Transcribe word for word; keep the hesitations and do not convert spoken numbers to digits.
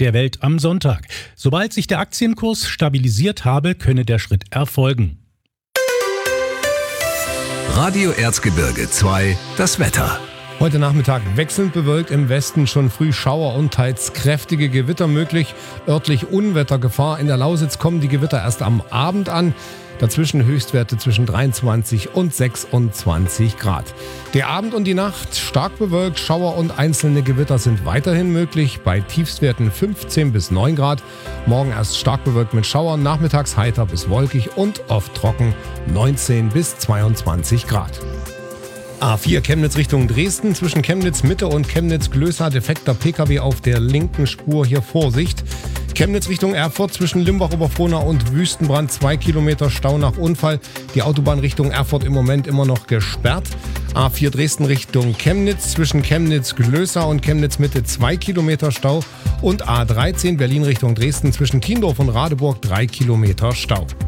der Welt am Sonntag. Sobald sich der Aktienkurs stabilisiert habe, könne der Schritt erfolgen. Radio Erzgebirge zwei, das Wetter. Heute Nachmittag wechselnd bewölkt, im Westen schon früh Schauer und teils kräftige Gewitter möglich. Örtlich Unwettergefahr. In der Lausitz kommen die Gewitter erst am Abend an. Dazwischen Höchstwerte zwischen dreiundzwanzig und sechsundzwanzig Grad. Der Abend und die Nacht stark bewölkt, Schauer und einzelne Gewitter sind weiterhin möglich. Bei Tiefstwerten fünfzehn bis neun Grad. Morgen erst stark bewölkt mit Schauern, nachmittags heiter bis wolkig und oft trocken, neunzehn bis zweiundzwanzig Grad. A vier Chemnitz Richtung Dresden, zwischen Chemnitz Mitte und Chemnitz Glösa defekter Pkw auf der linken Spur, hier Vorsicht. Chemnitz Richtung Erfurt, zwischen Limbach-Oberfrohna und Wüstenbrand, zwei Kilometer Stau nach Unfall. Die Autobahn Richtung Erfurt im Moment immer noch gesperrt. A vier Dresden Richtung Chemnitz, zwischen Chemnitz Glösa und Chemnitz Mitte, zwei Kilometer Stau. Und A dreizehn Berlin Richtung Dresden, zwischen Kiendorf und Radeburg, drei Kilometer Stau.